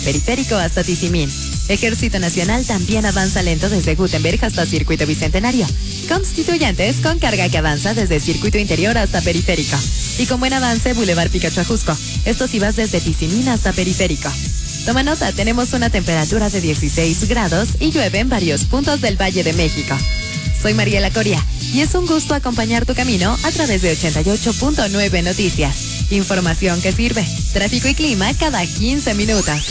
Periférico hasta Tizimín. Ejército Nacional también avanza lento desde Gutenberg hasta Circuito Bicentenario. Constituyentes con carga que avanza desde Circuito Interior hasta Periférico. Y con buen avance, Boulevard Picacho Ajusco. Esto sí vas desde Tizimín hasta Periférico. Toma nota, tenemos una temperatura de 16 grados y llueve en varios puntos del Valle de México. Soy Mariela Coria y es un gusto acompañar tu camino a través de 88.9 Noticias. Información que sirve. Tráfico y clima cada 15 minutos.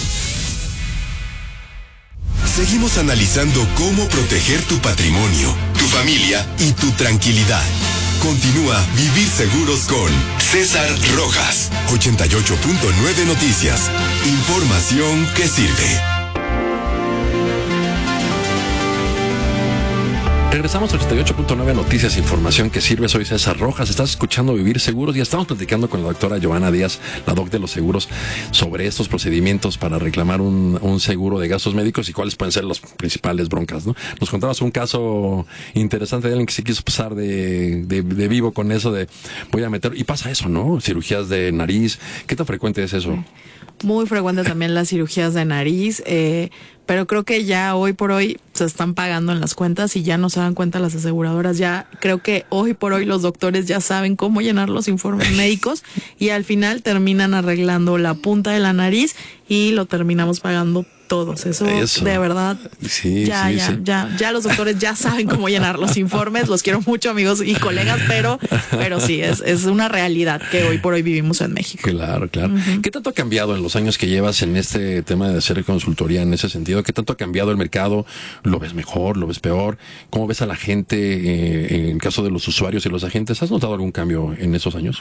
Seguimos analizando cómo proteger tu patrimonio, tu familia y tu tranquilidad. Continúa Vivir Seguros con César Rojas. 88.9 Noticias. Información que sirve. Regresamos a 88.9 Noticias, información que sirve. Soy César Rojas, estás escuchando Vivir Seguros y estamos platicando con la doctora Giovanna Díaz, la doc de los seguros, sobre estos procedimientos para reclamar un seguro de gastos médicos y cuáles pueden ser las principales broncas, ¿no? Nos contabas un caso interesante de alguien que se quiso pasar de vivo con eso de voy a meter, y pasa eso, ¿no? Cirugías de nariz, ¿qué tan frecuente es eso? Muy frecuente también las cirugías de nariz, pero creo que ya hoy por hoy se están pagando en las cuentas y ya no se dan cuenta las aseguradoras. Ya creo que hoy por hoy los doctores ya saben cómo llenar los informes médicos y al final terminan arreglando la punta de la nariz y lo terminamos pagando todos. Eso. De verdad, sí, ya los doctores ya saben cómo llenar los informes. Los quiero mucho, amigos y colegas, pero sí, es una realidad que hoy por hoy vivimos en México. Claro. Uh-huh. ¿Qué tanto ha cambiado en los años que llevas en este tema de hacer consultoría en ese sentido? ¿Qué tanto ha cambiado el mercado? ¿Lo ves mejor? ¿Lo ves peor? ¿Cómo ves a la gente en el caso de los usuarios y los agentes? ¿Has notado algún cambio en esos años?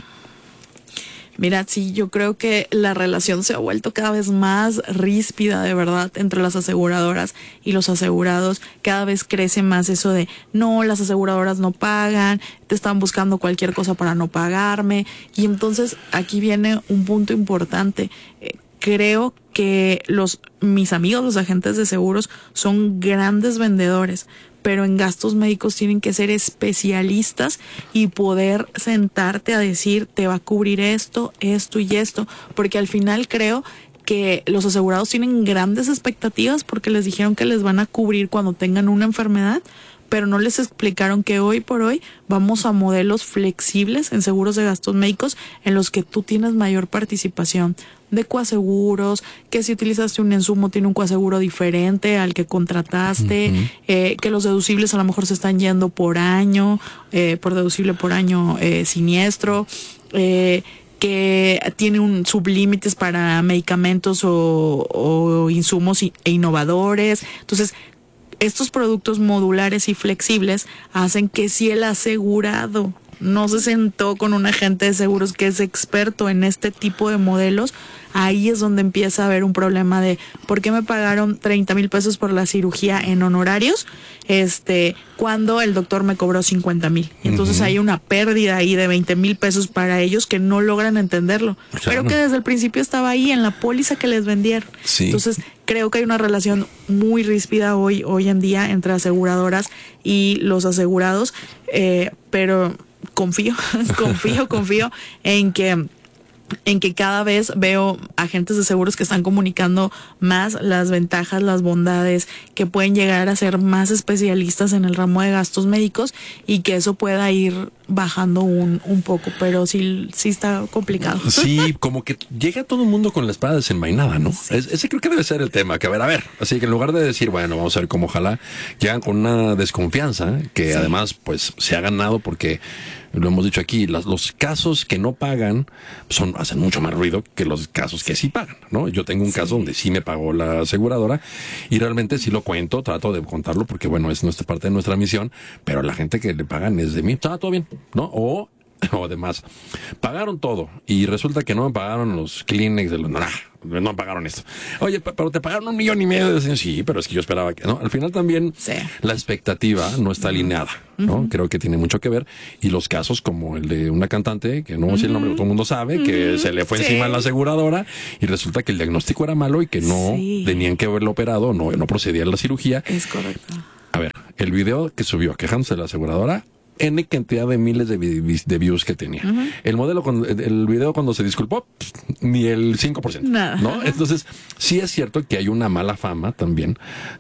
Mira, sí, yo creo que la relación se ha vuelto cada vez más ríspida, de verdad, entre las aseguradoras y los asegurados. Cada vez crece más eso de, no, las aseguradoras no pagan, te están buscando cualquier cosa para no pagarme. Y entonces aquí viene un punto importante. Creo que mis amigos, los agentes de seguros, son grandes vendedores, pero en gastos médicos tienen que ser especialistas y poder sentarte a decir, te va a cubrir esto, esto y esto, porque al final creo que los asegurados tienen grandes expectativas porque les dijeron que les van a cubrir cuando tengan una enfermedad, pero no les explicaron que hoy por hoy vamos a modelos flexibles en seguros de gastos médicos en los que tú tienes mayor participación de coaseguros, que si utilizaste un insumo tiene un coaseguro diferente al que contrataste, uh-huh. Que los deducibles a lo mejor se están yendo por año, por deducible por año siniestro, que tiene un sublímites para medicamentos o insumos e innovadores. Entonces, estos productos modulares y flexibles hacen que si el asegurado no se sentó con un agente de seguros que es experto en este tipo de modelos, ahí es donde empieza a haber un problema de ¿por qué me pagaron 30,000 pesos por la cirugía en honorarios? Cuando el doctor me cobró 50,000. Entonces hay una pérdida ahí de 20,000 pesos para ellos que no logran entenderlo. Claro. Pero que desde el principio estaba ahí en la póliza que les vendieron. Sí. Entonces creo que hay una relación muy ríspida hoy en día entre aseguradoras y los asegurados, pero confío en que cada vez veo agentes de seguros que están comunicando más las ventajas, las bondades, que pueden llegar a ser más especialistas en el ramo de gastos médicos y que eso pueda ir bajando un poco, pero sí está complicado. Sí, como que llega todo el mundo con la espada desenvainada, ¿no? Sí. Ese creo que debe ser el tema, que a ver, así que en lugar de decir, bueno, vamos a ver cómo ojalá, llegan con una desconfianza que sí. Además pues se ha ganado porque lo hemos dicho aquí, los casos que no pagan hacen mucho más ruido que los casos que sí pagan, ¿no? Yo tengo un caso donde sí me pagó la aseguradora y realmente sí lo cuento, trato de contarlo porque bueno, es nuestra parte de nuestra misión, pero la gente que le pagan es de mí, está todo bien, ¿no? O además, pagaron todo y resulta que no me pagaron los Kleenex de los... no me pagaron esto. Oye, pero te pagaron 1,5 millones. Sí, pero es que yo esperaba que... ¿no? Al final también sí. La expectativa no está alineada, ¿no? Uh-huh. Creo que tiene mucho que ver. Y los casos como el de una cantante, que no sé el nombre, todo el mundo sabe, que se le fue encima a la aseguradora y resulta que el diagnóstico era malo y que no tenían que haberlo operado, no procedía a la cirugía. Es correcto. A ver, el video que subió quejándose de la aseguradora, N cantidad de miles de views que tenía. El video cuando se disculpó, ni el 5%. Nada. ¿No? Entonces, sí es cierto que hay una mala fama también,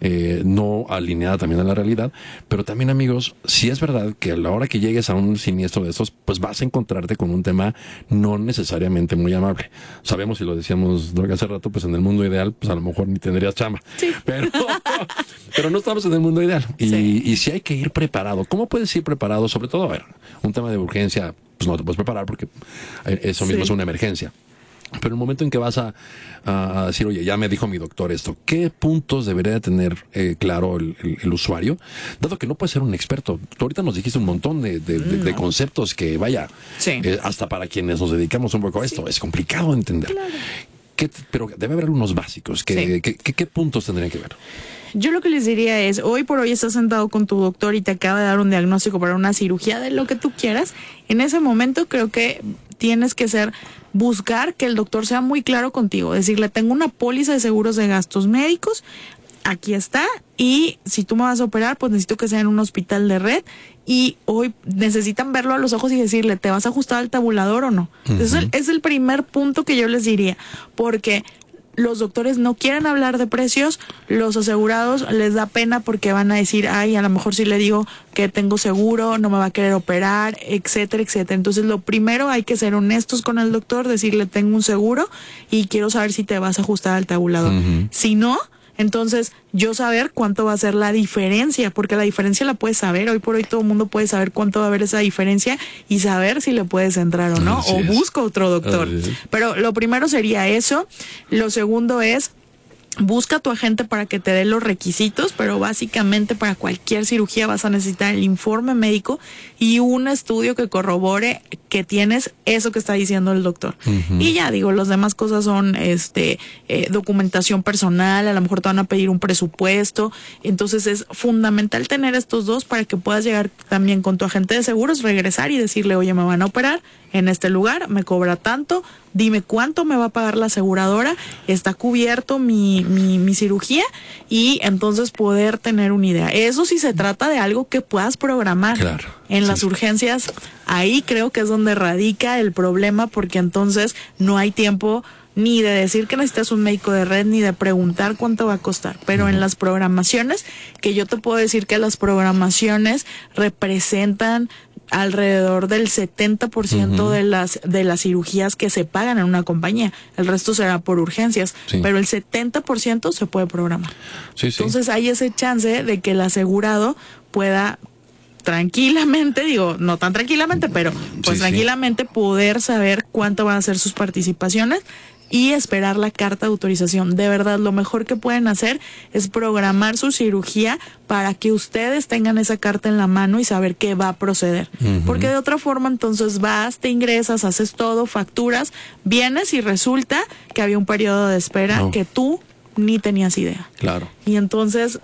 no alineada también a la realidad, pero también, amigos, sí es verdad que a la hora que llegues a un siniestro de estos, pues vas a encontrarte con un tema no necesariamente muy amable. Sabemos, y lo decíamos hace rato, pues en el mundo ideal, pues a lo mejor ni tendrías chamba. Sí. Pero no estamos en el mundo ideal. Y sí hay que ir preparado. ¿Cómo puedes ir preparado? Sobre todo, a ver, un tema de urgencia, pues no te puedes preparar porque eso mismo es una emergencia. Pero el momento en que vas a decir, oye, ya me dijo mi doctor esto, ¿qué puntos debería de tener claro el usuario? Dado que no puede ser un experto. Tú ahorita nos dijiste un montón de conceptos que, vaya, hasta para quienes nos dedicamos un poco a esto, es complicado de entender. Claro. Pero debe haber algunos básicos. ¿Qué puntos tendrían que ver? Yo lo que les diría es, hoy por hoy estás sentado con tu doctor y te acaba de dar un diagnóstico para una cirugía de lo que tú quieras. En ese momento creo que tienes que buscar que el doctor sea muy claro contigo. Decirle, tengo una póliza de seguros de gastos médicos, aquí está, y si tú me vas a operar, pues necesito que sea en un hospital de red, y hoy necesitan verlo a los ojos y decirle, ¿te vas a ajustar al tabulador o no? Ese es el primer punto que yo les diría, porque los doctores no quieren hablar de precios, los asegurados les da pena porque van a decir, ay, a lo mejor si le digo que tengo seguro, no me va a querer operar, etcétera, etcétera. Entonces, lo primero, hay que ser honestos con el doctor, decirle, tengo un seguro y quiero saber si te vas a ajustar al tabulador. Si no, entonces yo saber cuánto va a ser la diferencia, porque la diferencia la puedes saber. Hoy por hoy todo el mundo puede saber cuánto va a haber esa diferencia y saber si le puedes entrar o no, o busca otro doctor. Pero lo primero sería eso. Lo segundo es, busca a tu agente para que te dé los requisitos, pero básicamente para cualquier cirugía vas a necesitar el informe médico y un estudio que corrobore que tienes eso que está diciendo el doctor. Y ya digo, las demás cosas son documentación personal, a lo mejor te van a pedir un presupuesto. Entonces es fundamental tener estos dos para que puedas llegar también con tu agente de seguros, regresar y decirle, oye, me van a operar en este lugar, me cobra tanto, dime cuánto me va a pagar la aseguradora, está cubierto mi cirugía, y entonces poder tener una idea. Eso sí se trata de algo que puedas programar. Claro. En las urgencias, ahí creo que es donde radica el problema, porque entonces no hay tiempo ni de decir que necesitas un médico de red, ni de preguntar cuánto va a costar. Pero en las programaciones, que yo te puedo decir que las programaciones representan alrededor del 70% de las cirugías que se pagan en una compañía. El resto será por urgencias, pero el 70% se puede programar. Entonces hay ese chance de que el asegurado pueda tranquilamente, digo, no tan tranquilamente, pero pues tranquilamente poder saber cuánto van a ser sus participaciones y esperar la carta de autorización. De verdad, lo mejor que pueden hacer es programar su cirugía para que ustedes tengan esa carta en la mano y saber qué va a proceder. Porque de otra forma, entonces vas, te ingresas, haces todo, facturas, vienes y resulta que había un periodo de espera que tú ni tenías idea. Claro. Y entonces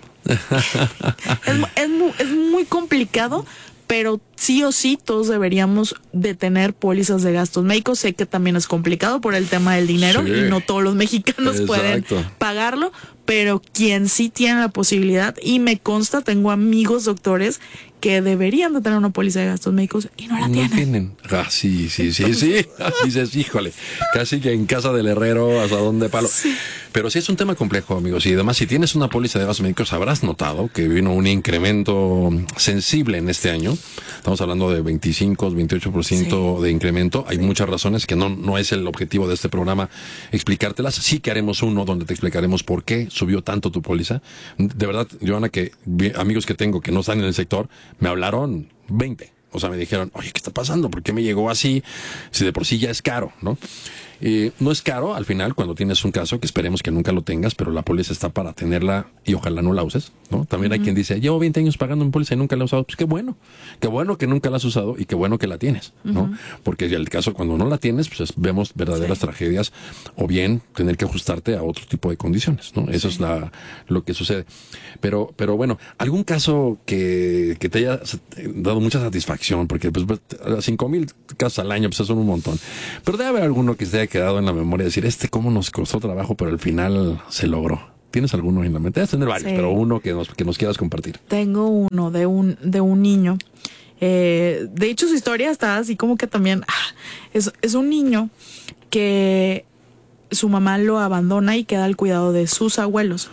es muy complicado, pero sí o sí todos deberíamos de tener pólizas de gastos médicos. Sé que también es complicado por el tema del dinero y no todos los mexicanos pueden pagarlo, pero quien sí tiene la posibilidad, y me consta, tengo amigos doctores que deberían de tener una póliza de gastos médicos y no la tienen. Sí. Dices, híjole, casi que en casa del herrero, hasta dónde palo. Pero sí es un tema complejo, amigos. Y además, si tienes una póliza de gastos médicos, habrás notado que vino un incremento sensible en este año. Estamos hablando de 25, 28% de incremento. Hay muchas razones que no es el objetivo de este programa explicártelas. Sí que haremos uno donde te explicaremos por qué subió tanto tu póliza. De verdad, Joana, que amigos que tengo que no están en el sector, me hablaron 20. O sea, me dijeron, oye, ¿qué está pasando? ¿Por qué me llegó así? Si de por sí ya es caro, ¿no? No es caro al final cuando tienes un caso, que esperemos que nunca lo tengas, pero la póliza está para tenerla y ojalá no la uses, ¿no? También hay quien dice, llevo 20 años pagando mi póliza y nunca la he usado. Pues qué bueno que nunca la has usado y qué bueno que la tienes, ¿no? Porque el caso cuando no la tienes, pues vemos verdaderas tragedias, o bien tener que ajustarte a otro tipo de condiciones, ¿no? Eso es lo que sucede. Pero bueno, algún caso que te haya dado mucha satisfacción, porque pues 5,000 casos al año, pues son un montón. Pero debe haber alguno que se haya quedado en la memoria, decir, cómo nos costó trabajo, pero al final se logró. ¿Tienes alguno en la mente? Debes tener varios, pero uno que nos quieras compartir. Tengo uno de un niño. De hecho, su historia está así como que también es un niño que su mamá lo abandona y queda al cuidado de sus abuelos.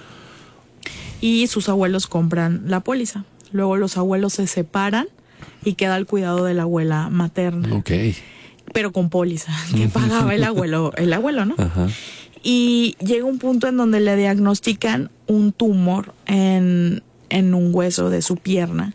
Y sus abuelos compran la póliza. Luego los abuelos se separan y queda al cuidado de la abuela materna. Ok. Pero con póliza, que pagaba el abuelo, ¿no? Ajá. Y llega un punto en donde le diagnostican un tumor en un hueso de su pierna.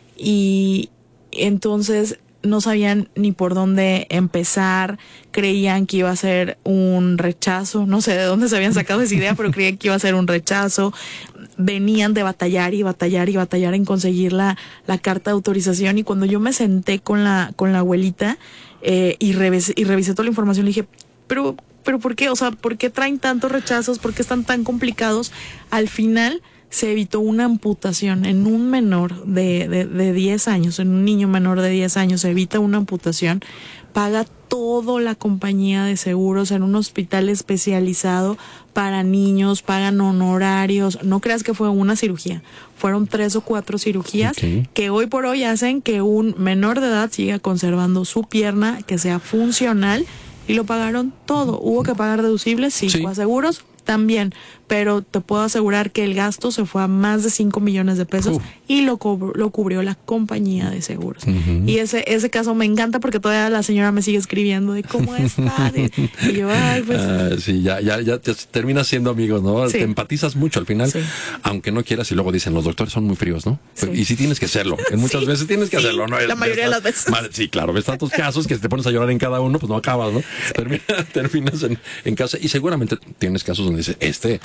Y entonces no sabían ni por dónde empezar, creían que iba a ser un rechazo, no sé de dónde se habían sacado esa idea, pero creían que iba a ser un rechazo. Venían de batallar y batallar y batallar en conseguir la carta de autorización, y cuando yo me senté con la abuelita y revisé toda la información, le dije, pero ¿por qué? O sea, ¿por qué traen tantos rechazos? ¿Por qué están tan complicados? Al final se evitó una amputación en un menor de 10 años, en un niño menor de 10 años, se evita una amputación, paga todo la compañía de seguros en un hospital especializado para niños, pagan honorarios. No creas que fue una cirugía, fueron 3 o 4 cirugías que hoy por hoy hacen que un menor de edad siga conservando su pierna, que sea funcional, y lo pagaron todo. Hubo que pagar deducibles, sí. Coaseguros también, pero te puedo asegurar que el gasto se fue a más de 5 millones de pesos y lo cubrió la compañía de seguros. Y ese caso me encanta porque todavía la señora me sigue escribiendo de cómo está. Y yo, ay, pues. Sí, ya te terminas siendo amigos, ¿no? Sí. Te empatizas mucho al final, aunque no quieras, y luego dicen, los doctores son muy fríos, ¿no? Sí. Y sí tienes que hacerlo. Muchas veces tienes que hacerlo, ¿no? La mayoría de las veces. Sí, claro, ves tantos casos que si te pones a llorar en cada uno, pues no acabas, ¿no? Sí. Terminas en casa, y seguramente tienes casos donde dice,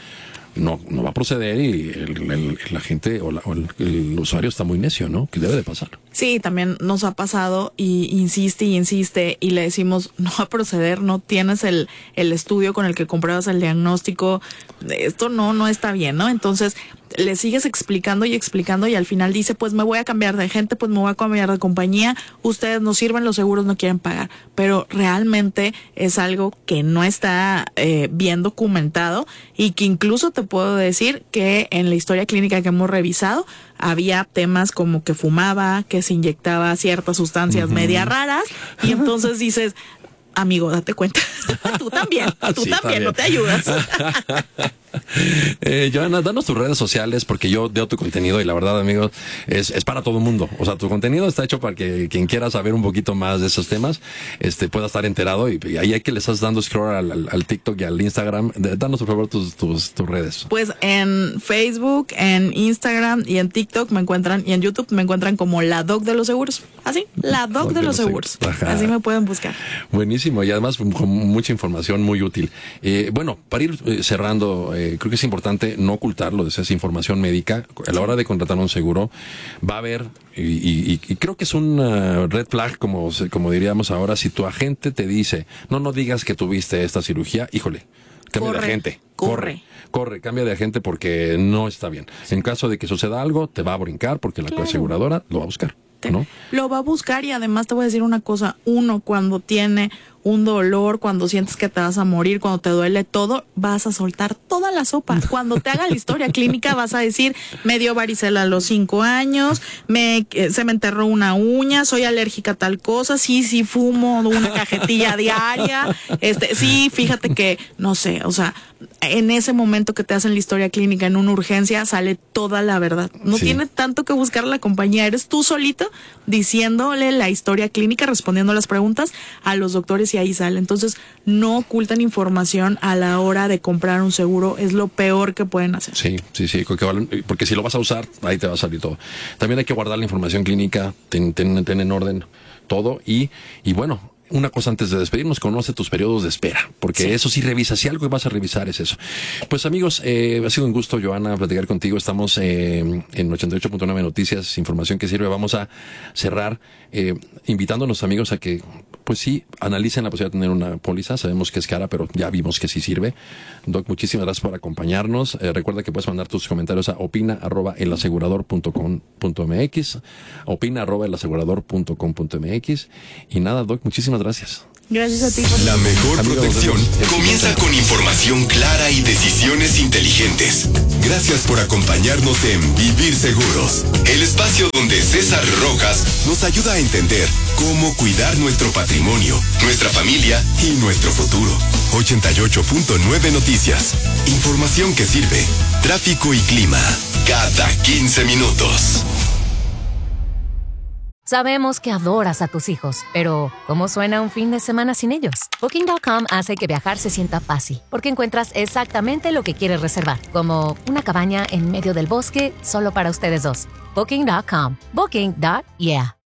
no va a proceder, y la gente o el usuario está muy necio, ¿no? Que debe de pasar. Sí, también nos ha pasado y insiste y le decimos, no va a proceder, no tienes el estudio con el que compruebas el diagnóstico, esto no está bien, ¿no? Entonces le sigues explicando y al final dice, pues me voy a cambiar de gente, pues me voy a cambiar de compañía, ustedes no sirven, los seguros no quieren pagar, pero realmente es algo que no está bien documentado, y que incluso te puedo decir que en la historia clínica que hemos revisado había temas como que fumaba, que se inyectaba ciertas sustancias media raras, y entonces dices, amigo, date cuenta, tú también, no te ayudas. Johanna, danos tus redes sociales, porque yo veo tu contenido y la verdad, amigos, es para todo el mundo. O sea, tu contenido está hecho para que quien quiera saber un poquito más de esos temas pueda estar enterado, y ahí hay que le estás dando scroll al TikTok y al Instagram. Danos por favor tus redes. Pues en Facebook, en Instagram y en TikTok me encuentran, y en YouTube me encuentran como la Doc de los Seguros. Así, la Doc de los Seguros. Así me pueden buscar. Buenísimo, y además con mucha información muy útil. Bueno, para ir cerrando, creo que es importante no ocultarlo de esa información médica. A la hora de contratar un seguro va a haber, y creo que es una red flag, como diríamos ahora, si tu agente te dice, no digas que tuviste esta cirugía, híjole, cambia de agente. Corre, cambia de agente, porque no está bien. En caso de que suceda algo, te va a brincar, porque la aseguradora lo va a buscar, ¿no? Lo va a buscar, y además te voy a decir una cosa, uno cuando tiene un dolor, cuando sientes que te vas a morir, cuando te duele todo, vas a soltar toda la sopa. Cuando te haga la historia clínica vas a decir, me dio varicela a los 5 años, se me enterró una uña, soy alérgica a tal cosa, sí fumo una cajetilla diaria, sí, fíjate que, no sé, o sea, en ese momento que te hacen la historia clínica en una urgencia sale toda la verdad. No tiene tanto que buscar la compañía, eres tú solito diciéndole la historia clínica, respondiendo a las preguntas a los doctores, y ahí sale. Entonces, no ocultan información a la hora de comprar un seguro, es lo peor que pueden hacer. Sí, porque si lo vas a usar, ahí te va a salir todo. También hay que guardar la información clínica, ten en orden todo, y bueno, una cosa antes de despedirnos, conoce tus periodos de espera, porque eso sí revisa, si algo vas a revisar es eso. Pues amigos, ha sido un gusto, Johanna, platicar contigo. Estamos en 88.9 Noticias, información que sirve. Vamos a cerrar invitando a los amigos a que, pues sí, analicen la posibilidad de tener una póliza. Sabemos que es cara, pero ya vimos que sí sirve. Doc, muchísimas gracias por acompañarnos. Recuerda que puedes mandar tus comentarios a opina@elasegurador.com.mx, opina@elasegurador.com.mx. Y nada, Doc, muchísimas gracias. Gracias a ti. La mejor Amigos, protección nos vemos. comienza con información clara y decisiones inteligentes. Gracias por acompañarnos en Vivir Seguros, el espacio donde César Rojas nos ayuda a entender cómo cuidar nuestro patrimonio, nuestra familia y nuestro futuro. 88.9 Noticias. Información que sirve. Tráfico y clima. Cada 15 minutos. Sabemos que adoras a tus hijos, pero ¿cómo suena un fin de semana sin ellos? Booking.com hace que viajar se sienta fácil, porque encuentras exactamente lo que quieres reservar, como una cabaña en medio del bosque solo para ustedes dos. Booking.com. Booking.yeah.